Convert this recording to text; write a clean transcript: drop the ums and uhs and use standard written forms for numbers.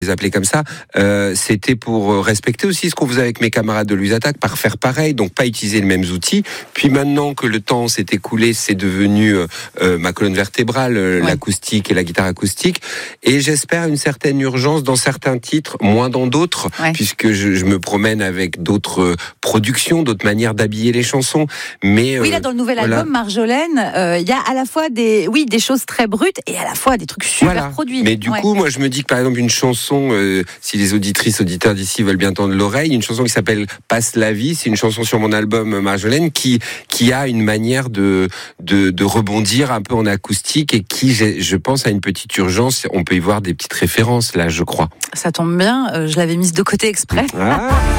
les appeler comme ça, c'était pour respecter aussi ce qu'on faisait avec mes camarades de Louise Attaque, par faire pareil, donc pas utiliser les mêmes outils. Puis maintenant que le temps s'est écoulé, c'est devenu ma colonne vertébrale, l'acoustique et la guitare acoustique. Et j'espère une certaine urgence dans certains titres, moins dans d'autres, puisque je me promène avec d'autres productions, d'autres manières d'habiller les chansons. Mais oui, là dans le nouvel album Marjolaine, il y a à la fois des choses très brutes et à la fois des trucs super produits. Mais du coup, moi je me dis que par exemple une chanson, si les auditrices, auditeurs d'ici veulent bien tendre l'oreille, une chanson qui s'appelle Passe la vie, c'est une chanson sur mon album Marjolaine qui a une manière de rebondir un peu en acoustique et qui, je pense, a une petite urgence. On peut y voir des petites références là, je crois. Ça tombe bien, je l'avais mise de côté exprès.